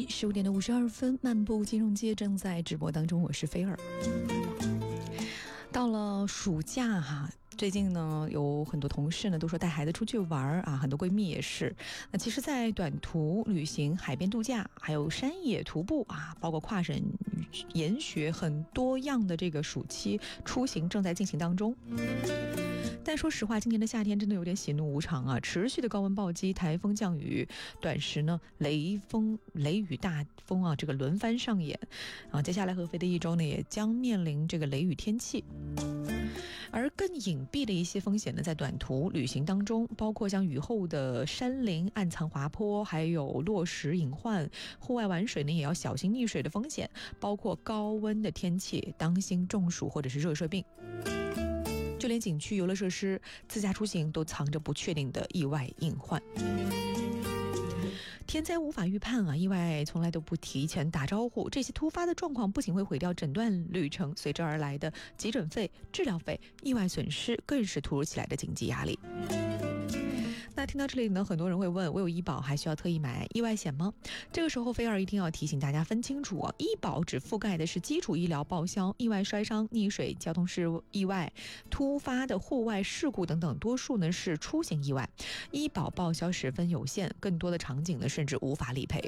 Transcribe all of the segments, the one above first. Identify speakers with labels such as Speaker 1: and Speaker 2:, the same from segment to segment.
Speaker 1: 机15点52分，漫步金融街正在直播当中，我是菲儿。到了暑假最近呢，有很多同事呢都说带孩子出去玩很多闺蜜也是。那其实，在短途旅行、海边度假，还有山野徒步包括跨省研学，很多样的这个暑期出行正在进行当中。但说实话，今年的夏天真的有点喜怒无常持续的高温暴击、台风降雨，短时呢雷风、雷雨、大风这个轮番上演接下来合肥的一周呢也将面临这个雷雨天气。而更隐蔽的一些风险呢，在短途旅行当中，包括像雨后的山林、暗藏滑坡，还有落石隐患。户外玩水呢，也要小心溺水的风险，包括高温的天气，当心中暑或者是热射病。就连景区、游乐设施、自驾出行都藏着不确定的意外隐患。天灾无法预判意外从来都不提前打招呼，这些突发的状况不仅会毁掉整段旅程，随之而来的急诊费、治疗费、意外损失更是突如其来的经济压力。那听到这里呢，很多人会问，我有医保还需要特意买意外险吗？这个时候菲儿一定要提醒大家分清楚医保只覆盖的是基础医疗报销，意外摔伤、溺水、交通事故意外、突发的户外事故等等，多数呢是出行意外，医保报销十分有限，更多的场景呢甚至无法理赔。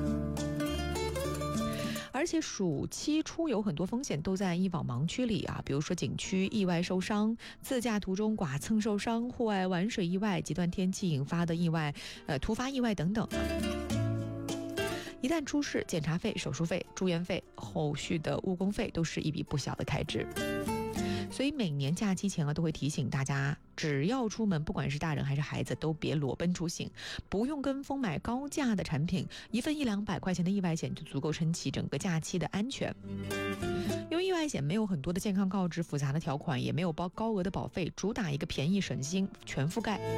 Speaker 1: 而且暑期出游很多风险都在医保盲区里比如说景区意外受伤、自驾途中剐蹭受伤、户外玩水意外、极端天气引发的意外、突发意外等等。一旦出事，检查费、手术费、住院费、后续的误工费都是一笔不小的开支。所以每年假期前都会提醒大家，只要出门，不管是大人还是孩子，都别裸奔出行，不用跟风买高价的产品，一份100-200块钱的意外险就足够撑起整个假期的安全。因为意外险没有很多的健康告知、复杂的条款，也没有包高额的保费，主打一个便宜省心、全覆盖。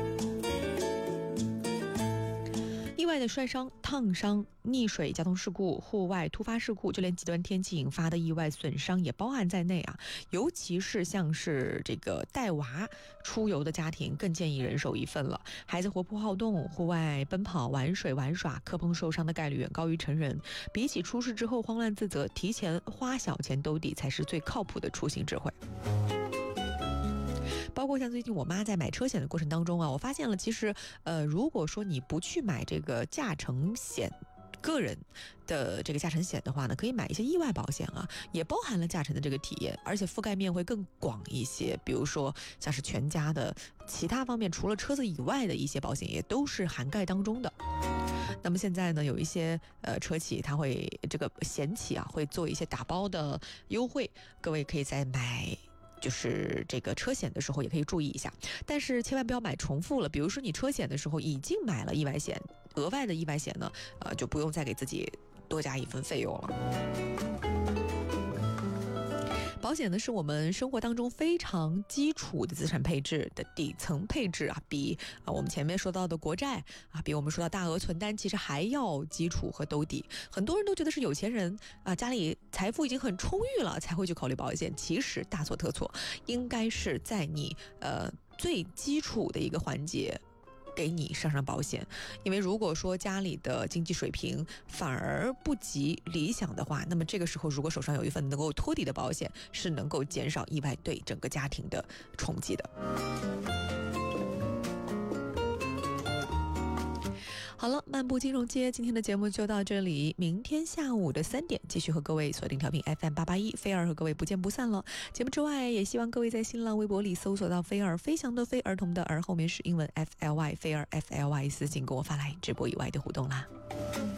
Speaker 1: 意外的摔伤、烫伤、溺水、交通事故、户外突发事故，就连极端天气引发的意外损伤也包含在内尤其是像是这个带娃出游的家庭，更建议人手一份了。孩子活泼好动，户外奔跑、玩水玩耍，磕碰受伤的概率远高于成人。比起出事之后慌乱自责，提前花小钱兜底才是最靠谱的出行智慧。包括像最近我妈在买车险的过程当中我发现了，其实如果说你不去买这个驾乘险，个人的这个驾乘险的话呢，可以买一些意外保险也包含了驾乘的这个体验，而且覆盖面会更广一些。比如说像是全家的其他方面，除了车子以外的一些保险也都是涵盖当中的。那么现在呢，有一些车企它会这个险企会做一些打包的优惠，各位可以在买就是这个车险的时候也可以注意一下，但是千万不要买重复了。比如说你车险的时候已经买了意外险，额外的意外险呢，就不用再给自己多加一份费用了。保险呢是我们生活当中非常基础的资产配置的底层配置比我们前面说到的国债比我们说到大额存单其实还要基础和兜底。很多人都觉得是有钱人家里财富已经很充裕了才会去考虑保险，其实大错特错，应该是在你最基础的一个环节给你上保险。因为如果说家里的经济水平反而不及理想的话，那么这个时候如果手上有一份能够托底的保险，是能够减少意外对整个家庭的冲击的。好了，漫步金融街今天的节目就到这里，明天下午的3点继续和各位锁定调频 FM881，菲儿和各位不见不散了。节目之外也希望各位在新浪微博里搜索到菲儿，飞翔的飞，儿童的儿后面是英文 FLY， 菲儿 FLY， 私信跟我发来直播以外的互动啦。